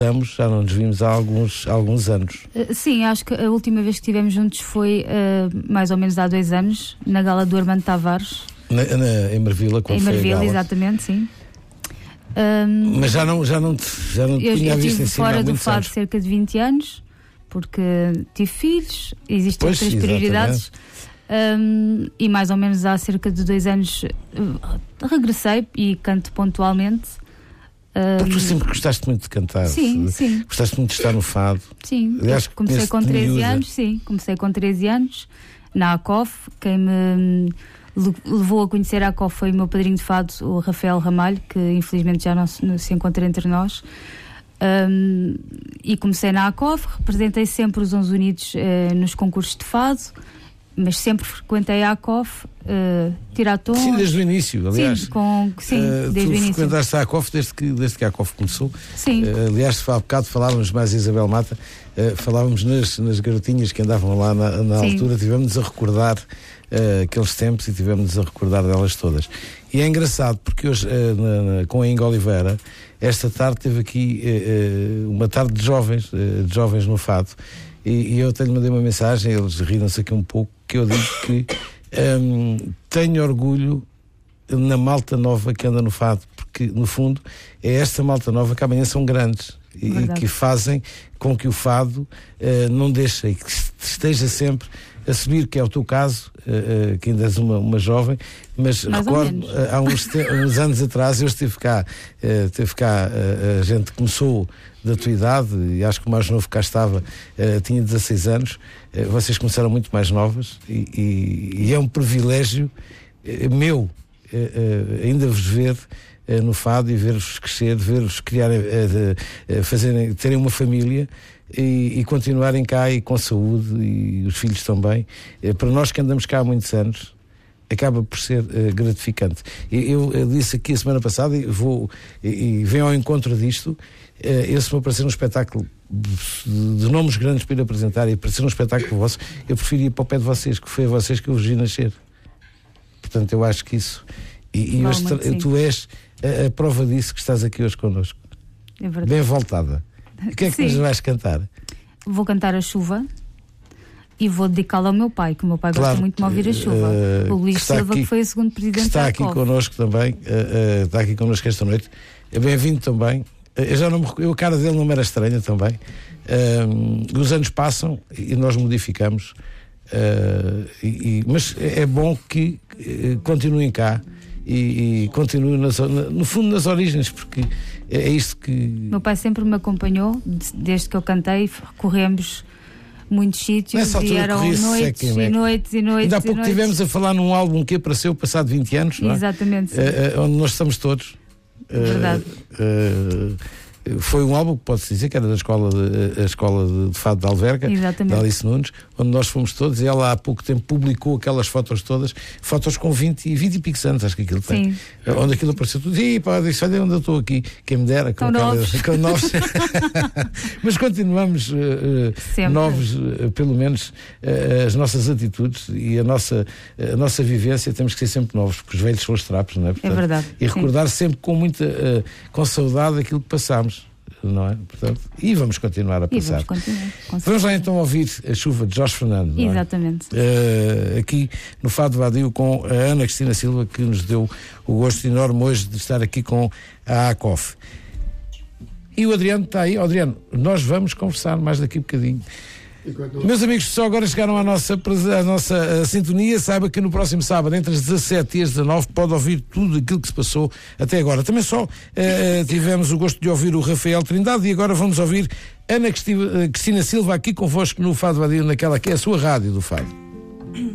Já não nos vimos há alguns anos. Sim, acho que a última vez que estivemos juntos foi mais ou menos há 2 anos, na gala do Armando Tavares. Em Marvila, quando em foi Marvila, a gala. Exatamente, sim. Mas já não tinha visto em cima há fora do muitos fado anos. cerca de 20 anos, porque tive filhos, existem Pois, outras prioridades. E mais ou menos há cerca de 2 anos regressei e canto pontualmente. Porque tu sempre gostaste muito de cantar. Sim. Gostaste muito de estar no fado. Sim, aliás, comecei com 13 anos, comecei com 13 anos na ACOF. Quem me levou a conhecer a ACOF foi o meu padrinho de fado, o Rafael Ramalho, que infelizmente já não se encontra entre nós. E comecei na ACOF, representei sempre os 11 Unidos nos concursos de fado, mas sempre frequentei a ACOF, tirar tons. Sim, desde o início, aliás. Sim, desde o início. Tu frequentaste a ACOF desde que a ACOF começou. Sim. Aliás, há bocado falávamos mais de Isabel Mata, falávamos nas garotinhas que andavam lá na altura, tivemos a recordar aqueles tempos e tivemos a recordar delas todas. E é engraçado porque hoje, com a Inga Oliveira, esta tarde teve aqui uma tarde de jovens no fado. E eu até lhe mandei uma mensagem, eles riram-se aqui um pouco, que eu digo que tenho orgulho na malta nova que anda no fado, porque no fundo é esta malta nova que amanhã são grandes e que fazem com que o fado não deixe e que esteja sempre a subir, que é o teu caso, que ainda és uma jovem, mas recordo, há uns anos atrás eu esteve cá, a gente começou da tua idade, e acho que o mais novo cá estava, tinha 16 anos, vocês começaram muito mais novas, e é um privilégio meu ainda vos ver no fado e ver-vos crescer, ver-vos criarem, terem uma família e continuarem cá e com saúde, e os filhos também. Para nós que andamos cá há muitos anos, acaba por ser gratificante. Eu disse aqui a semana passada e venho ao encontro disto. Se me aparecer um espetáculo de nomes grandes para ir apresentar e aparecer um espetáculo vosso, eu prefiro ir para o pé de vocês, que foi a vocês que eu vos vi nascer. Portanto, eu acho que isso. E hoje tu és a prova disso, que estás aqui hoje connosco. É verdade. Bem voltada. O que é que nos vais cantar? Vou cantar A Chuva e vou dedicá-la ao meu pai, que o meu pai gosta muito de me ouvir a chuva. O Luís Silva, que foi o segundo presidente da ACOF. Está aqui connosco também, está aqui connosco esta noite. É bem-vindo também. A cara dele não me era estranha também. Os anos passam e nós modificamos. Mas é bom que continuem cá e continuem no fundo nas origens, porque é isto que... Meu pai sempre me acompanhou desde que eu cantei. Recorremos muitos sítios e eram noites e noites e noites. Ainda há pouco estivemos a falar num álbum que apareceu passado 20 anos, não é? Exatamente, onde nós estamos todos. Verdade. Foi um álbum que pode-se dizer que era da escola de fado de Alverca, da Alice Nunes, onde nós fomos todos, e ela há pouco tempo publicou aquelas fotos todas, fotos com 20 e picos anos, acho que aquilo tem. Onde aquilo apareceu tudo, e pá, disse, olha onde eu estou aqui, quem me dera, com novos. Mas continuamos novos, pelo menos as nossas atitudes e a nossa vivência, temos que ser sempre novos, porque os velhos são os trapos, não é? Portanto, é verdade. E recordar sempre com saudade aquilo que passámos. Não é? Portanto, e vamos continuar a passar. Vamos lá então ouvir A Chuva de Jorge Fernando. Não é? Exatamente. Aqui no Fado Vadio com a Ana Cristina Silva, que nos deu o gosto enorme hoje de estar aqui com a ACOF. E o Adriano está aí. Adriano, nós vamos conversar mais daqui a bocadinho. Meus amigos, só agora chegaram à nossa sintonia. Saiba que no próximo sábado, entre as 17 e as 19, pode ouvir tudo aquilo que se passou até agora. Também só tivemos o gosto de ouvir o Rafael Trindade, e agora vamos ouvir Ana Cristina Silva aqui convosco no Fado Vadio, naquela que é a sua rádio do Fado.